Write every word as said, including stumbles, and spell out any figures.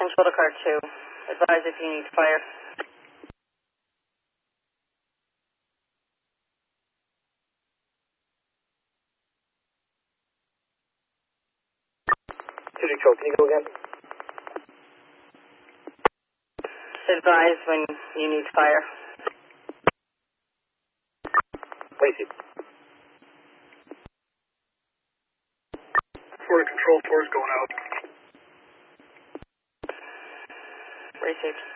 Control to car two. Advise if you need fire. two Control, can you go again? Advise when you need fire. Lacey. Florida Control four is going out. Received.